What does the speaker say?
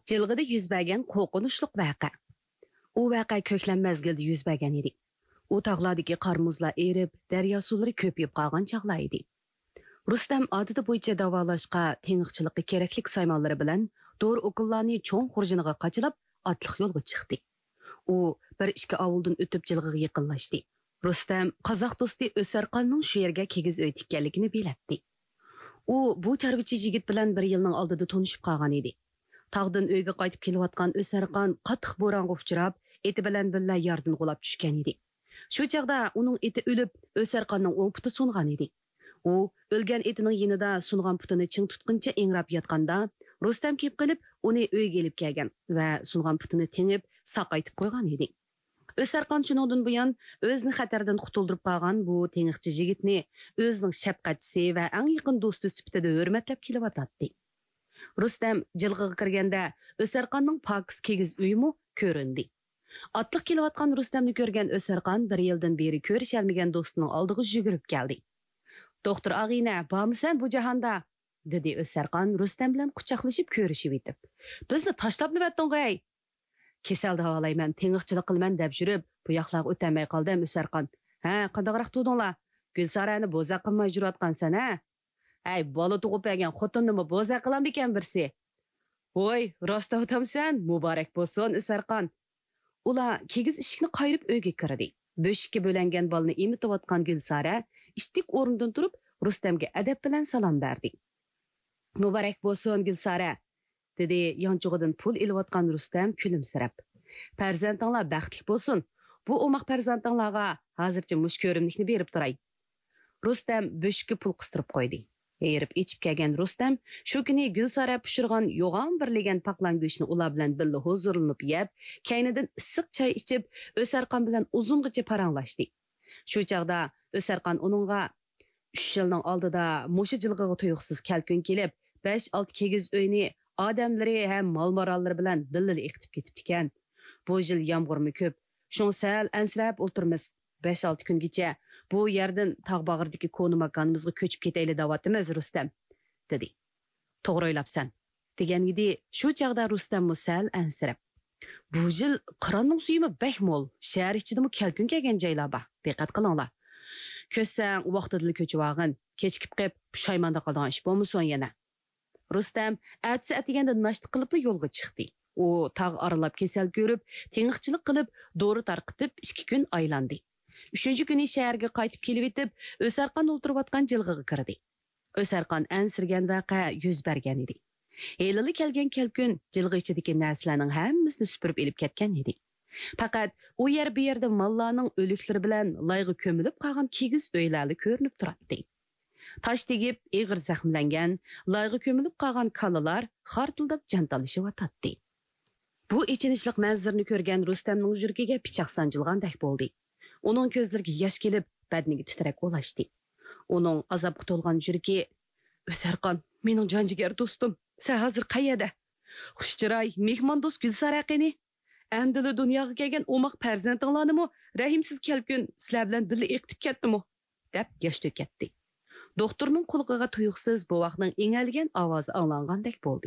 Jilg'ida yuz bergan qo'rqinchli voqea. U voqea ko'klam mezgilda yuz bergan edi. U tog'lardagi qor muzlar erib, daryo suvlari ko'payib qolgan chaqlar edi. Rustam odati bo'yicha davolashqa teng'iqchilikqa keraklik saymonlari bilan dori o'qillarni cho'ng xurjiniga qachilab, otliq yo'lga chiqdi. U bir ikki ovuldan o'tib jilg'iga yaqinlashdi. Rustam qozoq do'sti O'sarqonning shu yerga kigiz uy tikkanligini bilatdi. U bu chorvachi yigit bilan bir yilning oldida tanishib qolgan edi. Tog'dan uyga qaytib kelayotgan O'sarqon qattiq bo'ronga uchrab, eti bilan birga yerdan qulab tushgan edi. Shu chaqda uning eti o'lib, O'sarqonning o'ng puti so'ngan edi. U o'lgan etining yonida sungan putini ching tutquncha engrab yotganda, Rustam kelib qilib, uni uyga elib kelgan va sungan putini tengib, saqaytib qo'ygan edi. O'sarqon shuningdan buyon o'zini xatardan qutuldirib qolgan bu tengiqchi yigitni o'zining shafqatchisi va eng yaqin do'sti sifatida hurmatlab kelyotdi. Rustam jilg'iga kirganda O'sarqonning pokiz kigiz uyimi ko'rindi. Otliq kelayotgan Rustamni ko'rgan O'sarqon bir yildan beri ko'rishalmagan do'stining oldiga yugurib keldi. "Doktor Ag'ina, bormisan bu jahonda?" dedi O'sarqon Rustam bilan quchoqlashib ko'rishib etib. "Bizni tashlab nimatdan qo'y?" "Kasal davolayman, tengiqchilik qilman deb yurib, bu yoqlarga o'tmay qoldim O'sarqon." "Ha, qandaqroq turdinglar? Gulsarani bo'za qilmay yurayotgansan, ha? Ay, bola tug'ib bergan xotinnimi bo'za qilamdi ekan birsi?" "Voy, rost aytamsan, muborak bo'lsin O'sarqon." Ular kigiz eshikni qayirib uyga kirdi. Bo'shikka bo'langan bolni emitayotgan Gulsara ishtik o'rnidan turib Rustamga adab bilan salom berdi. "Muborak bo'lsin Gulsara", dedi yonchug'idan pul ilayotgan Rustam kulimsirab. "Farzandinglar baxtli bo'lsin. Bu o'moq farzandinglarga hozircha mush ko'rimlikni berib turay." Rustam bo'shikka pul qistirib qo'ydi. Erib ichib kelgan Rustam shu kuni Gulsara pishirgan yo'g'on birlagan paqlan go'shtni ular bilan birga huzurlanib yeb, kaynidan issiq choy ichib, O'sarqon bilan uzungacha paranglashdi. Shu chaqda O'sarqon uningga 3 yilning oldida mushu jilg'iga tuyuqsiz kelkun kelib, 5-6 kigiz uyni odamlari ham mol-morallari bilan birga iqtib ketibdi ekan. Bu yil yomg'irmi ko'p. Shun sal ansirab o'tirmiz. 5-6 kungacha bu yerdan tog' bag'ridagi ko'ni makonimizga ko'chib ketayli davatimiz Rustam, dedi. "To'g'ri o'ylabsan", degan edi. Shu chaqda Rustam sal ansirab, "Bu yil qironning suyimi bek mo'l, shahar ichidami kelkun kelgan joylar bor. Diqqat qilinglar. Ko'rsang vaqtida ko'chib olgin, kechikib qolib pushaymonda qolgan ish bo'lmasin yana." Rustam atsi atiganda nashti qilib yo'lga chiqdi. U tog' aralab kasal ko'rib, tengiqchilik qilib, dori tarqitib 2 kun aylandi. 3-chi kuni shaharga qaytib kelib etib, O'sarqon o'tirayotgan jilg'iga kirdi. O'sarqon ansirgan voqea yuz bergan edi. Elili kelgan kelkun jilg'i ichidagi narsalarning hammasini supurib elib ketgan edi. Faqat u yer bu yerda mollarning o'liklari bilan layga ko'milib qolgan kigiz uylarni ko'rinib turardi. Tosh tegib, eg'ir zaxmlangan, layga ko'milib qolgan kalalar xartildab jantalashyotdi. Bu ichinishlik manzarni ko'rgan Rustamning yuragiga pichoq sanjilgandek bo'ldi. Uning ko'zlariga yosh kelib, badniga titrak olashdi. Uning azobga to'lgan yuragi, "O'sarqon, mening jonjigar do'stim, sen hozir qayerda? Xushchiroy, mehmon do'st Gulsara qani? Andili dunyoga kelgan o'moq farzandinglarnimi rahimsiz kelkun sizlar bilan birga eqtib ketdimi?" deb yosh to'katdi. Doktorning qulog'iga tuyuqsiz bu vaqtning engalgan ovozi anglangandek bo'ldi.